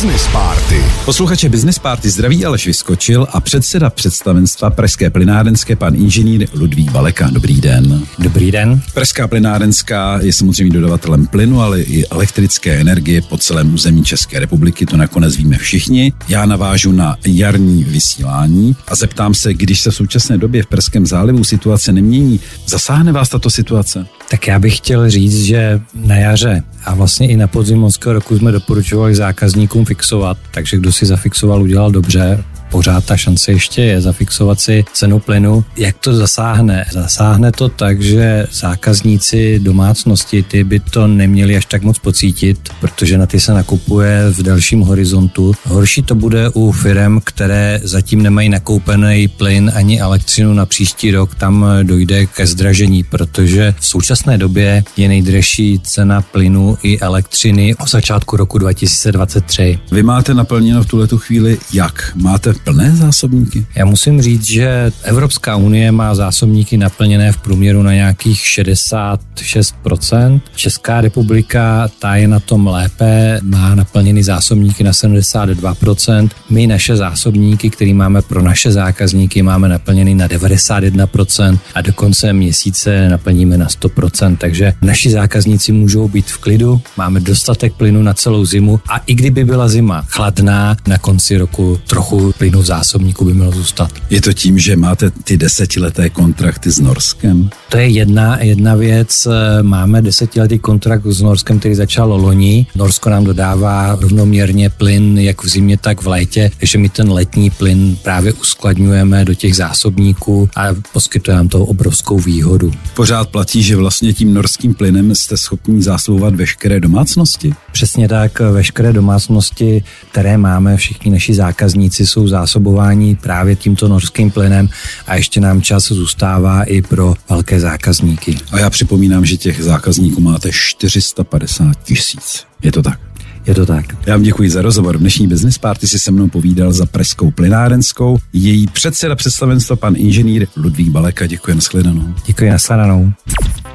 Business Party. Posluchače Business Party zdraví Aleš Vyskočil a předseda představenstva Pražské plynárenská pan inženýr Ludvík Baleka. Dobrý den. Dobrý den. Pražská plynárenská je samozřejmě dodavatelem plynu, ale i elektrické energie po celém území České republiky, to nakonec víme všichni. Já navážu na jarní vysílání a zeptám se, když se v současné době v Perském zálivu situace nemění, zasáhne vás tato situace? Tak já bych chtěl říct, že na jaře a vlastně i na podzim loňského roku jsme doporučovali zákazníkům fixovat, takže kdo si zafixoval, udělal dobře. Pořád ta šance ještě je zafixovat si cenu plynu. Jak to zasáhne? Zasáhne to tak, že zákazníci domácnosti, ty by to neměli až tak moc pocítit, protože na ty se nakupuje v delším horizontu. Horší to bude u firem, které zatím nemají nakoupený plyn ani elektřinu na příští rok. Tam dojde ke zdražení, protože v současné době je nejdražší cena plynu i elektřiny od začátku roku 2023. Vy máte naplněno v tuhletu chvíli jak? Máte plné zásobníky? Já musím říct, že Evropská unie má zásobníky naplněné v průměru na nějakých 66%. Česká republika, ta je na tom lépe, má naplněny zásobníky na 72%. My naše zásobníky, které máme pro naše zákazníky, máme naplněny na 91% a do konce měsíce naplníme na 100%. Takže naši zákazníci můžou být v klidu, máme dostatek plynu na celou zimu a i kdyby byla zima chladná, na konci roku trochu plynu v zásobníku by mělo zůstat. Je to tím, že máte ty 10leté kontrakty s Norskem? To je jedna věc. Máme 10letý kontrakt s Norskem, který začal loni. Norsko nám dodává rovnoměrně plyn jak v zimě, tak v létě, takže my ten letní plyn právě uskladňujeme do těch zásobníků a poskytuje nám to obrovskou výhodu. Pořád platí, že vlastně tím norským plynem jste schopni zásobovat veškeré domácnosti? Přesně tak, veškeré domácnosti, které máme, všichni naši zákazníci jsou zásobováni právě tímto norským plynem a ještě nám čas zůstává i pro velké zákazníky. A já připomínám, že těch zákazníků máte 450 000. Je to tak? Je to tak. Já vám děkuji za rozhovor. V dnešní Business Party si se mnou povídal za Pražskou plynárenskou její předseda představenstva pan inženýr Ludvík Baleka. Děkuji, nashledanou. Děkuji, nashledanou.